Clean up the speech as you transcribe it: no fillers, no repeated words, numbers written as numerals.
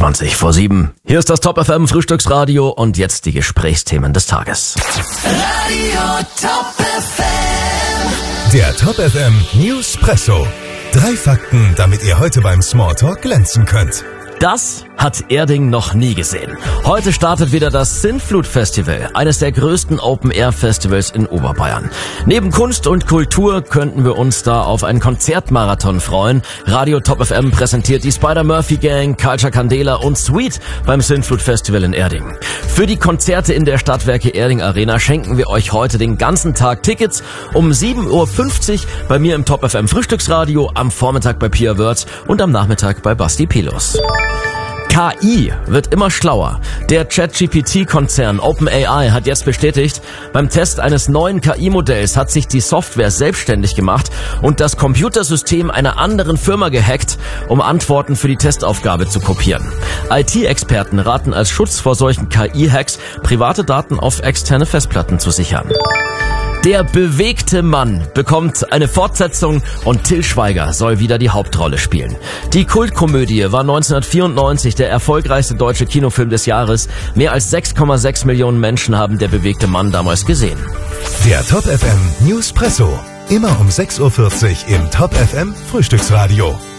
20:20. Hier ist das Top FM Frühstücksradio und jetzt die Gesprächsthemen des Tages. Radio Top FM. Der Top FM Newspresso. 3 Fakten, damit ihr heute beim Smalltalk glänzen könnt. Das hat Erding noch nie gesehen. Heute startet wieder das Sintflut-Festival, eines der größten Open-Air-Festivals in Oberbayern. Neben Kunst und Kultur könnten wir uns da auf einen Konzertmarathon freuen. Radio Top FM präsentiert die Spider-Murphy-Gang, Culture Candela und Sweet beim Sintflut-Festival in Erding. Für die Konzerte in der Stadtwerke Erding Arena schenken wir euch heute den ganzen Tag Tickets um 7:50 Uhr bei mir im Top FM Frühstücksradio, am Vormittag bei Pia Wörth und am Nachmittag bei Basti Pilos. KI wird immer schlauer. Der ChatGPT-Konzern OpenAI hat jetzt bestätigt, beim Test eines neuen KI-Modells hat sich die Software selbstständig gemacht und das Computersystem einer anderen Firma gehackt, um Antworten für die Testaufgabe zu kopieren. IT-Experten raten als Schutz vor solchen KI-Hacks, private Daten auf externe Festplatten zu sichern. Der bewegte Mann bekommt eine Fortsetzung und Till Schweiger soll wieder die Hauptrolle spielen. Die Kultkomödie war 1994 der erfolgreichste deutsche Kinofilm des Jahres. Mehr als 6,6 Millionen Menschen haben Der bewegte Mann damals gesehen. Der Top FM Newspresso. Immer um 6:40 Uhr im Top FM Frühstücksradio.